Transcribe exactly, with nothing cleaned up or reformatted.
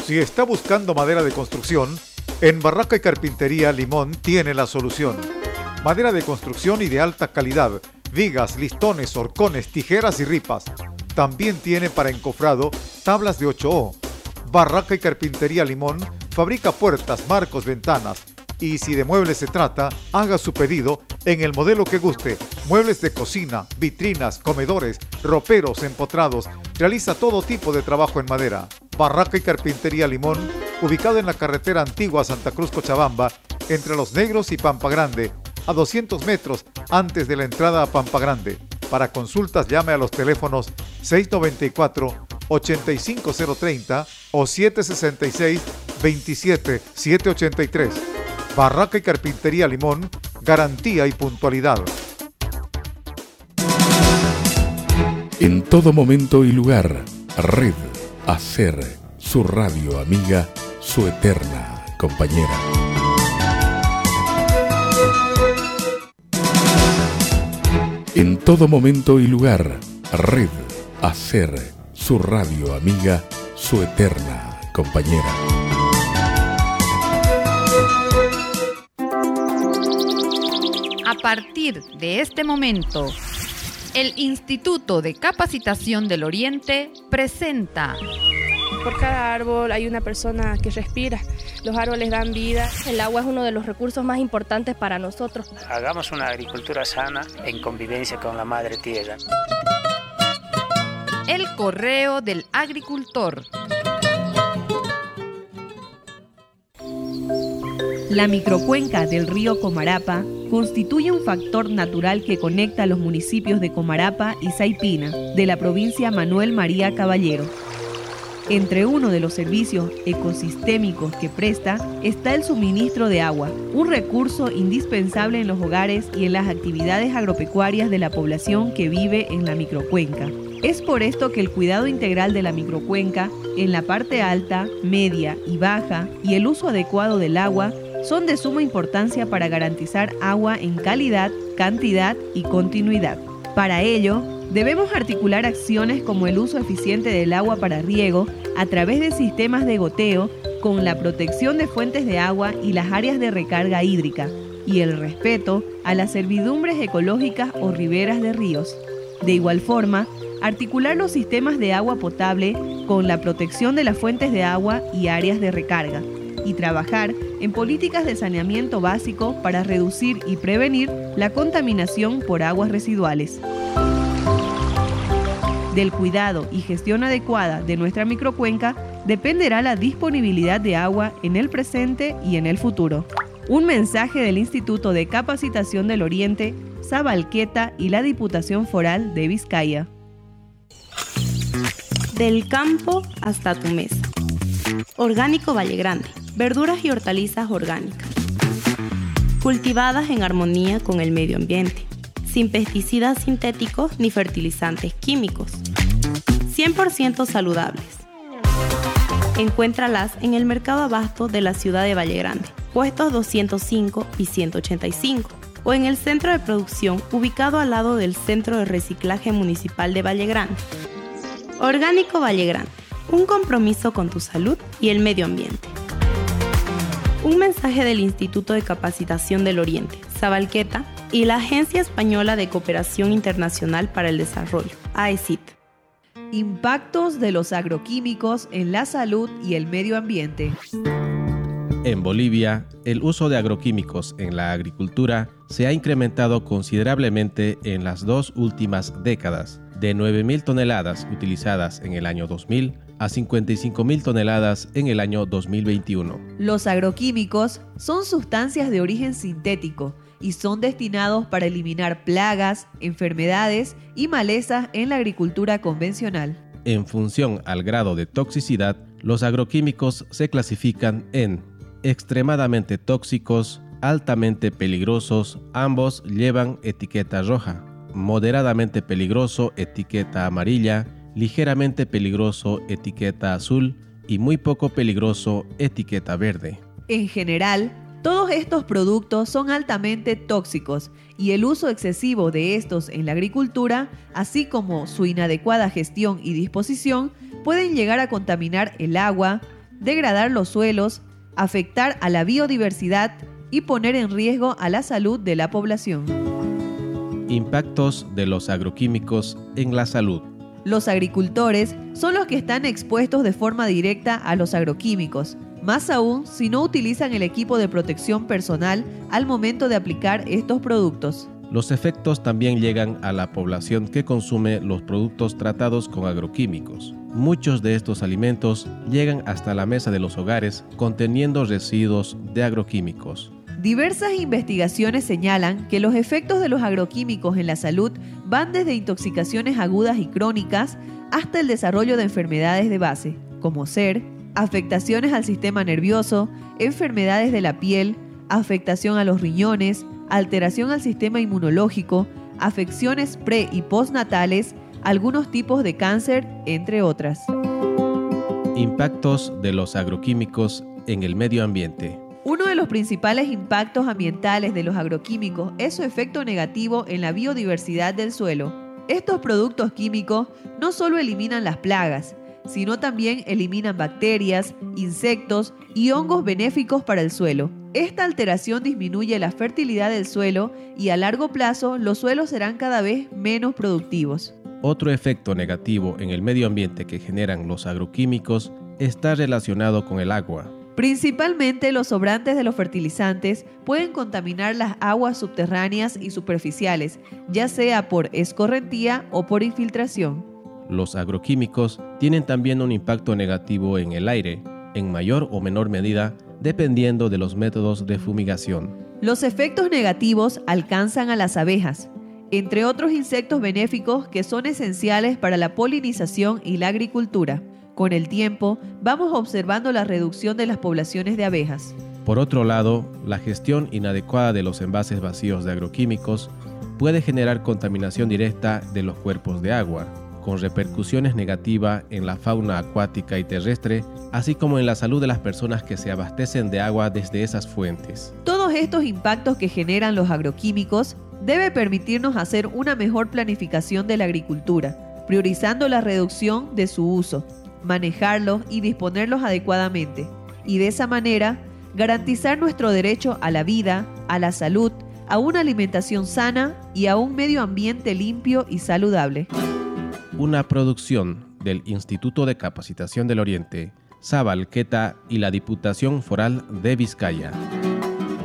Si está buscando madera de construcción, en Barraca y Carpintería Limón tiene la solución. Madera de construcción y de alta calidad, vigas, listones, horcones, tijeras y ripas. También tiene para encofrado tablas de ocho O. Barraca y Carpintería Limón fabrica puertas, marcos, ventanas. Y si de muebles se trata, haga su pedido en el modelo que guste. Muebles de cocina, vitrinas, comedores, roperos, empotrados. Realiza todo tipo de trabajo en madera. Barraca y Carpintería Limón, ubicado en la carretera antigua Santa Cruz Cochabamba, entre Los Negros y Pampa Grande, a doscientos metros antes de la entrada a Pampa Grande. Para consultas llame a los teléfonos seis noventa y cuatro, ochenta y cinco cero treinta o siete sesenta y seis, veintisiete, setecientos ochenta y tres. Barraca y Carpintería Limón, garantía y puntualidad. En todo momento y lugar, Red Hacer, su radio amiga, su eterna compañera. En todo momento y lugar, Red Hacer, su radio amiga, su eterna compañera. A partir de este momento, el Instituto de Capacitación del Oriente presenta... Por cada árbol hay una persona que respira. Los árboles dan vida. El agua es uno de los recursos más importantes para nosotros. Hagamos una agricultura sana en convivencia con la madre tierra. El correo del agricultor. La microcuenca del río Comarapa constituye un factor natural que conecta a los municipios de Comarapa y Saipina, de la provincia Manuel María Caballero. Entre uno de los servicios ecosistémicos que presta está el suministro de agua, un recurso indispensable en los hogares y en las actividades agropecuarias de la población que vive en la microcuenca. Es por esto que el cuidado integral de la microcuenca, en la parte alta, media y baja, y el uso adecuado del agua son de suma importancia para garantizar agua en calidad, cantidad y continuidad. Para ello, debemos articular acciones como el uso eficiente del agua para riego a través de sistemas de goteo con la protección de fuentes de agua y las áreas de recarga hídrica y el respeto a las servidumbres ecológicas o riberas de ríos. De igual forma, articular los sistemas de agua potable con la protección de las fuentes de agua y áreas de recarga y trabajar en políticas de saneamiento básico para reducir y prevenir la contaminación por aguas residuales. Del cuidado y gestión adecuada de nuestra microcuenca dependerá la disponibilidad de agua en el presente y en el futuro. Un mensaje del Instituto de Capacitación del Oriente, Sabalqueta y la Diputación Foral de Vizcaya. Del campo hasta tu mesa. Orgánico Valle Grande. Verduras y hortalizas orgánicas. Cultivadas en armonía con el medio ambiente. Sin pesticidas sintéticos ni fertilizantes químicos. cien por ciento saludables. Encuéntralas en el Mercado Abasto de la ciudad de Valle Grande, puestos doscientos cinco y ciento ochenta y cinco, o en el centro de producción ubicado al lado del Centro de Reciclaje Municipal de Valle Grande. Orgánico Valle Grande, un compromiso con tu salud y el medio ambiente. Un mensaje del Instituto de Capacitación del Oriente, Sabalqueta, y la Agencia Española de Cooperación Internacional para el Desarrollo, A E C I T. Impactos de los agroquímicos en la salud y el medio ambiente. En Bolivia, el uso de agroquímicos en la agricultura se ha incrementado considerablemente en las dos últimas décadas, de nueve mil toneladas utilizadas en el año dos mil a cincuenta y cinco mil toneladas en el año dos mil veintiuno. Los agroquímicos son sustancias de origen sintético y son destinados para eliminar plagas, enfermedades y malezas en la agricultura convencional. En función al grado de toxicidad, los agroquímicos se clasifican en extremadamente tóxicos, altamente peligrosos, ambos llevan etiqueta roja, moderadamente peligroso, etiqueta amarilla, ligeramente peligroso, etiqueta azul y muy poco peligroso, etiqueta verde. En general, todos estos productos son altamente tóxicos y el uso excesivo de estos en la agricultura, así como su inadecuada gestión y disposición, pueden llegar a contaminar el agua, degradar los suelos, afectar a la biodiversidad y poner en riesgo a la salud de la población. Impactos de los agroquímicos en la salud. Los agricultores son los que están expuestos de forma directa a los agroquímicos, más aún si no utilizan el equipo de protección personal al momento de aplicar estos productos. Los efectos también llegan a la población que consume los productos tratados con agroquímicos. Muchos de estos alimentos llegan hasta la mesa de los hogares conteniendo residuos de agroquímicos. Diversas investigaciones señalan que los efectos de los agroquímicos en la salud van desde intoxicaciones agudas y crónicas hasta el desarrollo de enfermedades de base, como ser afectaciones al sistema nervioso, enfermedades de la piel, afectación a los riñones, alteración al sistema inmunológico, afecciones pre- y postnatales, algunos tipos de cáncer, entre otras. Impactos de los agroquímicos en el medio ambiente. Uno de los principales impactos ambientales de los agroquímicos es su efecto negativo en la biodiversidad del suelo. Estos productos químicos no solo eliminan las plagas, sino también eliminan bacterias, insectos y hongos benéficos para el suelo. Esta alteración disminuye la fertilidad del suelo y a largo plazo los suelos serán cada vez menos productivos. Otro efecto negativo en el medio ambiente que generan los agroquímicos está relacionado con el agua. Principalmente los sobrantes de los fertilizantes pueden contaminar las aguas subterráneas y superficiales, ya sea por escorrentía o por infiltración. Los agroquímicos tienen también un impacto negativo en el aire, en mayor o menor medida, dependiendo de los métodos de fumigación. Los efectos negativos alcanzan a las abejas, entre otros insectos benéficos que son esenciales para la polinización y la agricultura. Con el tiempo, vamos observando la reducción de las poblaciones de abejas. Por otro lado, la gestión inadecuada de los envases vacíos de agroquímicos puede generar contaminación directa de los cuerpos de agua, con repercusiones negativas en la fauna acuática y terrestre, así como en la salud de las personas que se abastecen de agua desde esas fuentes. Todos estos impactos que generan los agroquímicos debe permitirnos hacer una mejor planificación de la agricultura, priorizando la reducción de su uso, manejarlos y disponerlos adecuadamente, y de esa manera garantizar nuestro derecho a la vida, a la salud, a una alimentación sana y a un medio ambiente limpio y saludable. Una producción del Instituto de Capacitación del Oriente, Sabalqueta y la Diputación Foral de Vizcaya.